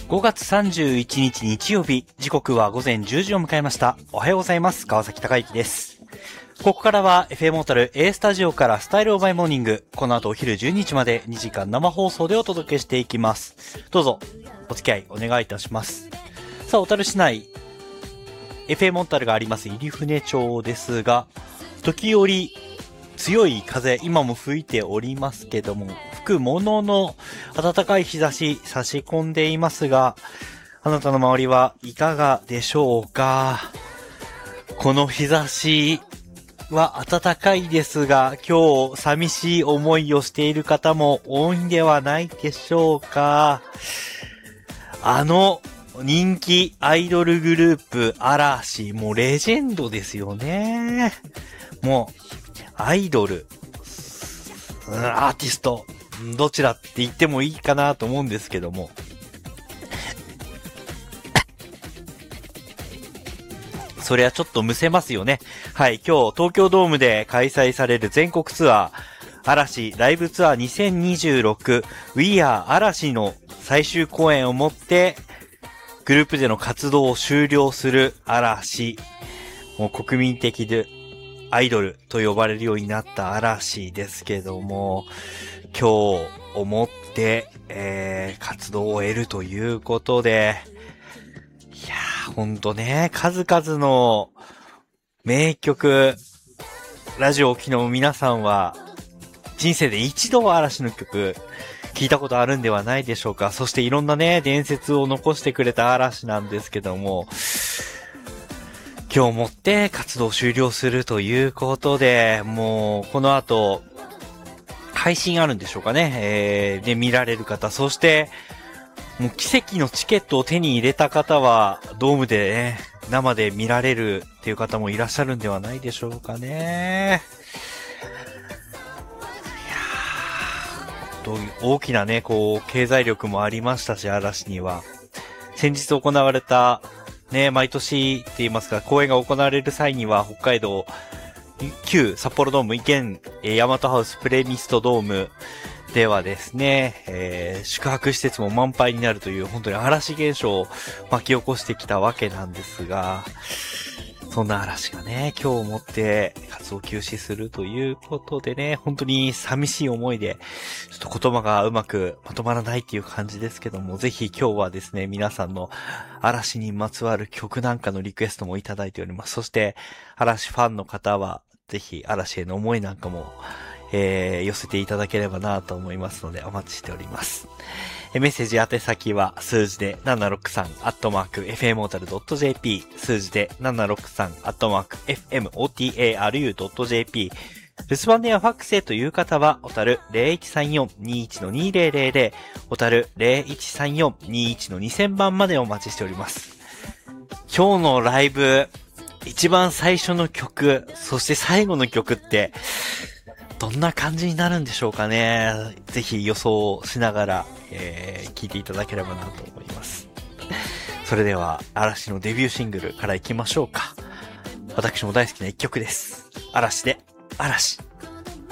5月31日日曜日、時刻は午前10時を迎えました。おはようございます。川崎隆之です。ここからは FM モータル A スタジオからスタイルオーバイモーニング。この後お昼12時まで2時間生放送でお届けしていきます。どうぞお付き合いお願いいたします。さあ、小樽市内、FM モータルがあります入船町ですが、時折強い風、今も吹いておりますけども、吹くものの暖かい日差し差し込んでいますが、あなたの周りはいかがでしょうか。この日差しは暖かいですが、今日寂しい思いをしている方も多いんではないでしょうか。人気アイドルグループ嵐、もうレジェンドですよね。もうアイドル、アーティスト、どちらって言ってもいいかなと思うんですけども。それはちょっとむせますよね。はい、今日東京ドームで開催される全国ツアー、嵐ライブツアー2026 We Are 嵐の最終公演をもって、グループでの活動を終了する嵐。もう国民的で、アイドルと呼ばれるようになった嵐ですけども、今日をもって、活動を終えるということで、いやーほんとね、数々の名曲、ラジオを聴きの皆さんは人生で一度は嵐の曲聞いたことあるんではないでしょうか。そしていろんなね、伝説を残してくれた嵐なんですけども、今日もって活動終了するということで、もうこの後配信あるんでしょうかね。で見られる方、そしてもう奇跡のチケットを手に入れた方はドームでね、生で見られるっていう方もいらっしゃるんではないでしょうかね。いやー、大きなね、こう経済力もありましたし、嵐には先日行われたね、毎年って言いますか、公演が行われる際には、北海道、旧札幌ドーム、現、ヤマトハウスプレミストドームではですね、宿泊施設も満杯になるという、本当に嵐現象を巻き起こしてきたわけなんですが、そんな嵐がね、今日をもって活動休止するということでね、本当に寂しい思いで、ちょっと言葉がうまくまとまらないっていう感じですけども、ぜひ今日はですね、皆さんの嵐にまつわる曲なんかのリクエストもいただいております。そして、嵐ファンの方は、ぜひ嵐への思いなんかも、寄せていただければなと思いますので、お待ちしております。メッセージ宛先は数字で 763@fmotaru.jp 数字で 763@fmotaru.jp 留守番電話ファックスへという方は、小樽 0134-21-2000 小樽 0134-21-2000 番までお待ちしております。今日のライブ、一番最初の曲、そして最後の曲って、どんな感じになるんでしょうかね。ぜひ予想しながら、聞いていただければなと思います。それでは、嵐のデビューシングルから行きましょうか。私も大好きな一曲です。嵐で、嵐。